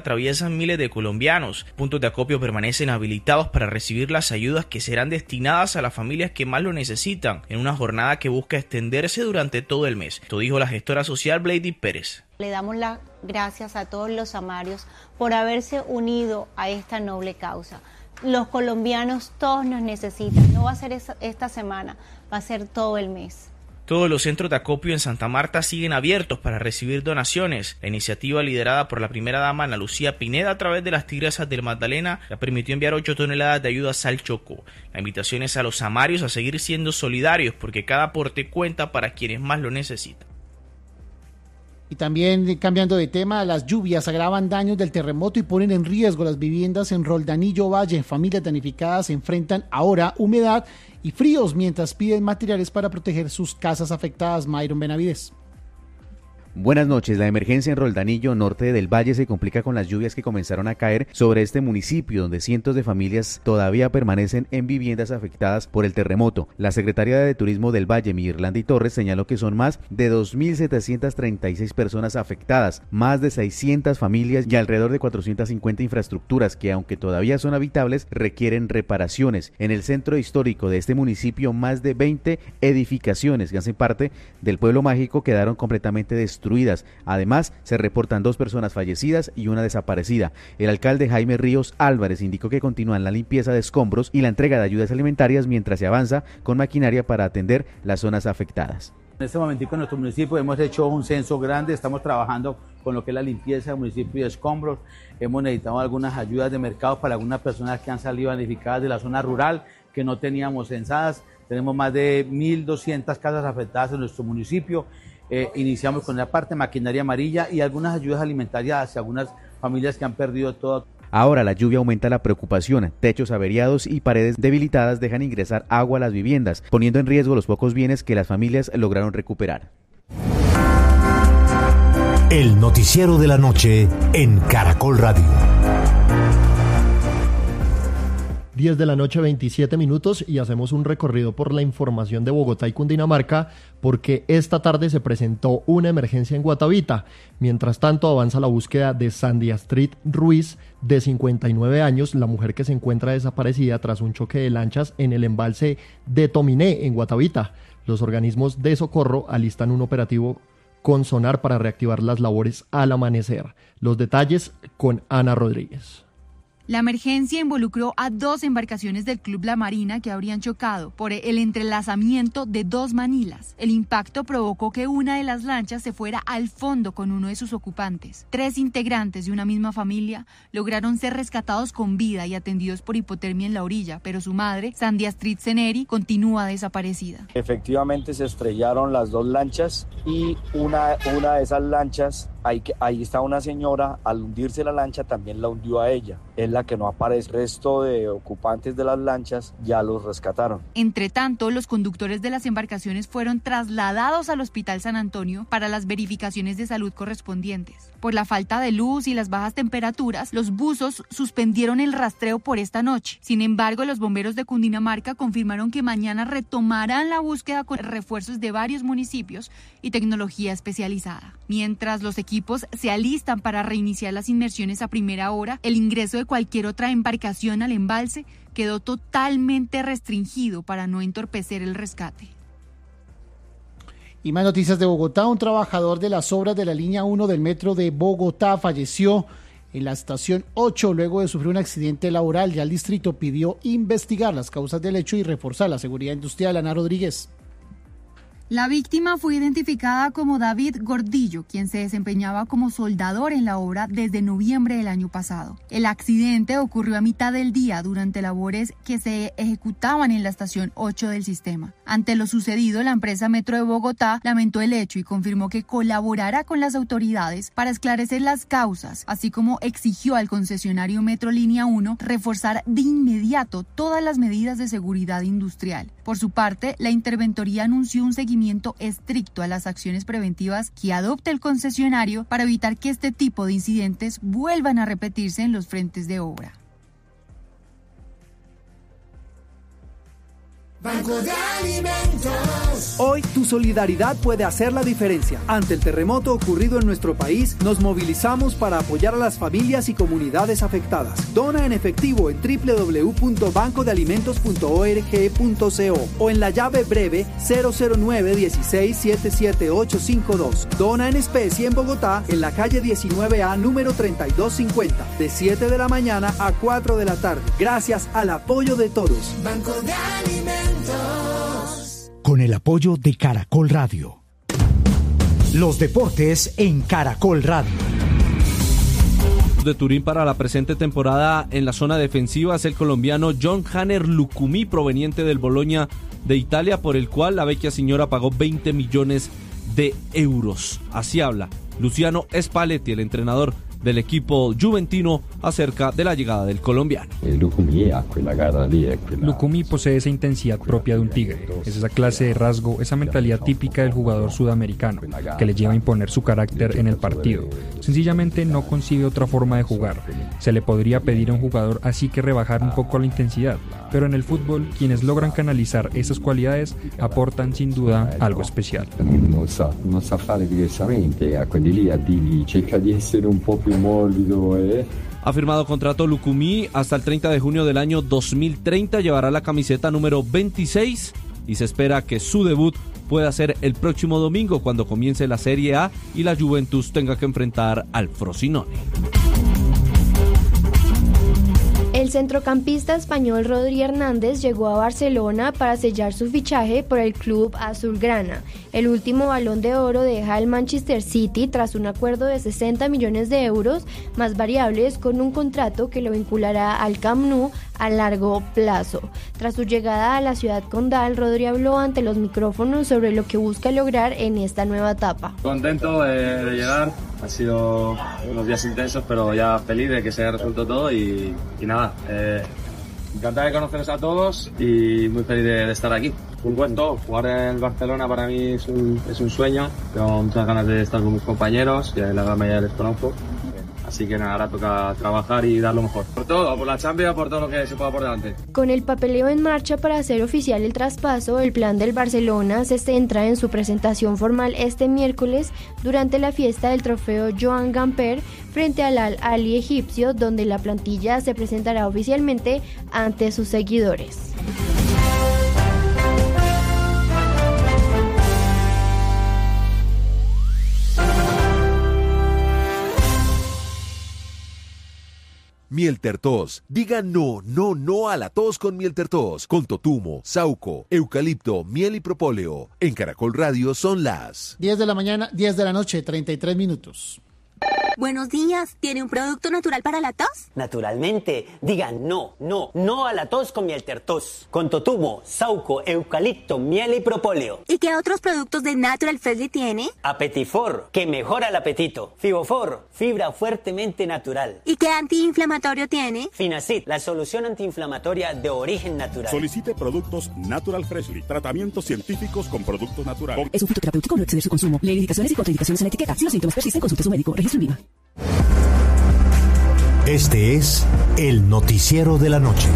atraviesan miles de colombianos. Puntos de acopio permanecen habilitados para recibir las ayudas que serán destinadas a las familias que más lo necesitan, en una jornada que busca extenderse durante todo el mes. Esto dijo la gestora social Blady Pérez. Le damos las gracias a todos los samarios por haberse unido a esta noble causa. Los colombianos todos nos necesitan, no va a ser esta semana, va a ser todo el mes. Todos los centros de acopio en Santa Marta siguen abiertos para recibir donaciones. La iniciativa liderada por la primera dama Ana Lucía Pineda a través de las Tigresas del Magdalena ya permitió enviar 8 toneladas de ayuda al Chocó. La invitación es a los samarios a seguir siendo solidarios porque cada aporte cuenta para quienes más lo necesitan. Y también, cambiando de tema, las lluvias agravan daños del terremoto y ponen en riesgo las viviendas en Roldanillo Valle. Familias danificadas se enfrentan ahora humedad y fríos mientras piden materiales para proteger sus casas afectadas. Mayron Benavides. Buenas noches. La emergencia en Roldanillo, norte del Valle, se complica con las lluvias que comenzaron a caer sobre este municipio, donde cientos de familias todavía permanecen en viviendas afectadas por el terremoto. La secretaria de Turismo del Valle, Mirlandi Torres, señaló que son más de 2.736 personas afectadas, más de 600 familias y alrededor de 450 infraestructuras que, aunque todavía son habitables, requieren reparaciones. En el centro histórico de este municipio, más de 20 edificaciones que hacen parte del pueblo mágico quedaron completamente destruidas. Además, se reportan 2 personas fallecidas y una desaparecida. El alcalde Jaime Ríos Álvarez indicó que continúan la limpieza de escombros y la entrega de ayudas alimentarias mientras se avanza con maquinaria para atender las zonas afectadas. En este momentico en nuestro municipio hemos hecho un censo grande, estamos trabajando con lo que es la limpieza del municipio de escombros, hemos necesitado algunas ayudas de mercado para algunas personas que han salido danificadas de la zona rural, que no teníamos censadas. Tenemos más de 1.200 casas afectadas en nuestro municipio. Iniciamos con la parte de maquinaria amarilla y algunas ayudas alimentarias hacia algunas familias que han perdido todo. Ahora la lluvia aumenta la preocupación. Techos averiados y paredes debilitadas dejan ingresar agua a las viviendas, poniendo en riesgo los pocos bienes que las familias lograron recuperar. El noticiero de la noche en Caracol Radio. 10 de la noche, 27 minutos, y hacemos un recorrido por la información de Bogotá y Cundinamarca, porque esta tarde se presentó una emergencia en Guatavita. Mientras tanto, avanza la búsqueda de Sandy Astrid Ruiz, de 59 años, la mujer que se encuentra desaparecida tras un choque de lanchas en el embalse de Tominé, en Guatavita. Los organismos de socorro alistan un operativo con sonar para reactivar las labores al amanecer. Los detalles con Ana Rodríguez. La emergencia involucró a 2 embarcaciones del Club La Marina que habrían chocado por el entrelazamiento de 2 manilas. El impacto provocó que una de las lanchas se fuera al fondo con uno de sus ocupantes. 3 integrantes de una misma familia lograron ser rescatados con vida y atendidos por hipotermia en la orilla, pero su madre, Sandy Astrid Ceneri, continúa desaparecida. Efectivamente se estrellaron las 2 lanchas y una de esas lanchas, ahí está una señora, al hundirse la lancha también la hundió a ella. Es la que no aparece. El resto de ocupantes de las lanchas ya los rescataron. Entre tanto, los conductores de las embarcaciones fueron trasladados al Hospital San Antonio para las verificaciones de salud correspondientes. Por la falta de luz y las bajas temperaturas, los buzos suspendieron el rastreo por esta noche. Sin embargo, los bomberos de Cundinamarca confirmaron que mañana retomarán la búsqueda con refuerzos de varios municipios y tecnología especializada. Mientras los equipos se alistan para reiniciar las inmersiones a primera hora, el ingreso de cualquier otra embarcación al embalse quedó totalmente restringido para no entorpecer el rescate. Y más noticias de Bogotá. Un trabajador de las obras de la línea 1 del metro de Bogotá falleció en la estación 8 luego de sufrir un accidente laboral. Ya el distrito pidió investigar las causas del hecho y reforzar la seguridad industrial. Ana Rodríguez. La víctima fue identificada como David Gordillo, quien se desempeñaba como soldador en la obra desde noviembre del año pasado. El accidente ocurrió a mitad del día durante labores que se ejecutaban en la estación 8 del sistema. Ante lo sucedido, la empresa Metro de Bogotá lamentó el hecho y confirmó que colaborará con las autoridades para esclarecer las causas, así como exigió al concesionario Metro Línea 1 reforzar de inmediato todas las medidas de seguridad industrial. Por su parte, la interventoría anunció un seguimiento estricto a las acciones preventivas que adopte el concesionario para evitar que este tipo de incidentes vuelvan a repetirse en los frentes de obra. Banco de Alimentos. Hoy tu solidaridad puede hacer la diferencia. Ante el terremoto ocurrido en nuestro país, nos movilizamos para apoyar a las familias y comunidades afectadas. Dona en efectivo en www.bancodealimentos.org.co o en la llave breve 009-16-77852. Dona en especie en Bogotá, en la calle 19A número 3250, de 7 de la mañana a 4 de la tarde. Gracias al apoyo de todos. Banco de Alimentos. Con el apoyo de Caracol Radio. Los deportes en Caracol Radio. De Turín para la presente temporada en la zona defensiva es el colombiano John Hanner Lucumí, proveniente del Bologna de Italia, por el cual la vecchia señora pagó 20 millones de euros. Así habla Luciano Spalletti, el entrenador del equipo juventino, acerca de la llegada del colombiano. Lucumí posee esa intensidad propia de un tigre, es esa clase de rasgo, esa mentalidad típica del jugador sudamericano, que le lleva a imponer su carácter en el partido. Sencillamente no concibe otra forma de jugar. Se le podría pedir a un jugador así que rebajar un poco la intensidad, pero en el fútbol quienes logran canalizar esas cualidades aportan sin duda algo especial. Non sa fare diversamente, a quelli lì a dirgli cerca di essere un po' più morbido. Ha firmado contrato Lucumí hasta el 30 de junio del año 2030, llevará la camiseta número 26 y se espera que su debut pueda ser el próximo domingo cuando comience la Serie A y la Juventus tenga que enfrentar al Frosinone. El centrocampista español Rodri Hernández llegó a Barcelona para sellar su fichaje por el club azulgrana. El último Balón de Oro deja el Manchester City tras un acuerdo de 60 millones de euros más variables con un contrato que lo vinculará al Camp Nou a largo plazo. Tras su llegada a la ciudad condal, Rodri habló ante los micrófonos sobre lo que busca lograr en esta nueva etapa. Contento de llegar, ha sido unos días intensos, pero ya feliz de que se haya resuelto todo y nada, encantado de conoceros a todos y muy feliz de estar aquí. Un cuento, jugar en Barcelona para mí es un sueño, tengo muchas ganas de estar con mis compañeros, y la gran mayoría les conozco. Así que nada, ahora toca trabajar y dar lo mejor. Por todo, por la Champions, por todo lo que se pueda por delante. Con el papeleo en marcha para hacer oficial el traspaso, el plan del Barcelona se centra en su presentación formal este miércoles durante la fiesta del trofeo Joan Gamper frente al Al-Ahly egipcio, donde la plantilla se presentará oficialmente ante sus seguidores. Mieltertos. Diga no a la tos con Mieltertos. Con totumo, sauco, eucalipto, miel y propóleo. En Caracol Radio son las 10 de la mañana, 10 de la noche, 33 minutos. Buenos días, ¿tiene un producto natural para la tos? Naturalmente, diga no a la tos con Mieltertos. Con totumo, sauco, eucalipto, miel y propóleo. ¿Y qué otros productos de Natural Freshly tiene? Apetifor, que mejora el apetito. Fibofor, fibra fuertemente natural. ¿Y qué antiinflamatorio tiene? Finacid, la solución antiinflamatoria de origen natural. Solicite productos Natural Freshly, tratamientos científicos con productos naturales. Es un fitoterapéutico, no exceder su consumo. Lee indicaciones y contraindicaciones en la etiqueta. Si los síntomas persisten, consulte a su médico. Registro en Viva. Este es el noticiero de la noche.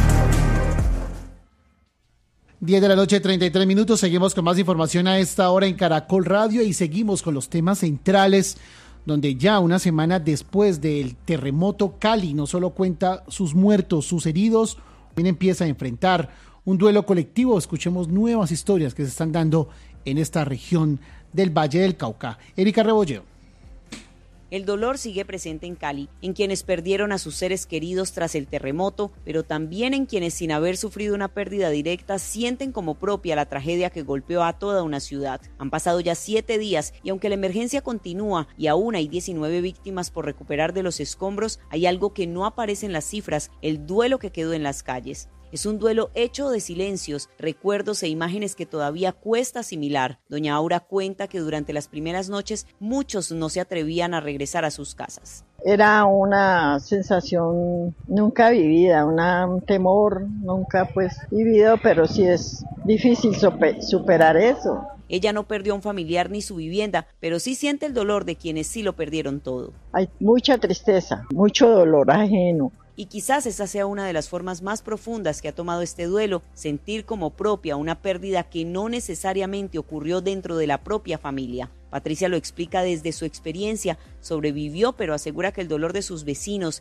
10 de la noche, 33 minutos. Seguimos con más información a esta hora en Caracol Radio y seguimos con los temas centrales, donde ya una semana después del terremoto, Cali no solo cuenta sus muertos, sus heridos, también empieza a enfrentar un duelo colectivo. Escuchemos nuevas historias que se están dando en esta región del Valle del Cauca. Erika Rebolleo. El dolor sigue presente en Cali, en quienes perdieron a sus seres queridos tras el terremoto, pero también en quienes, sin haber sufrido una pérdida directa, sienten como propia la tragedia que golpeó a toda una ciudad. Han pasado ya 7 días y aunque la emergencia continúa y aún hay 19 víctimas por recuperar de los escombros, hay algo que no aparece en las cifras: el duelo que quedó en las calles. Es un duelo hecho de silencios, recuerdos e imágenes que todavía cuesta asimilar. Doña Aura cuenta que durante las primeras noches muchos no se atrevían a regresar a sus casas. Era una sensación nunca vivida, un temor nunca vivido, pero sí es difícil superar eso. Ella no perdió a un familiar ni su vivienda, pero sí siente el dolor de quienes sí lo perdieron todo. Hay mucha tristeza, mucho dolor ajeno, Y quizás esa sea una de las formas más profundas que ha tomado este duelo, sentir como propia una pérdida que no necesariamente ocurrió dentro de la propia familia. Patricia lo explica desde su experiencia, sobrevivió, pero asegura que el dolor de sus vecinos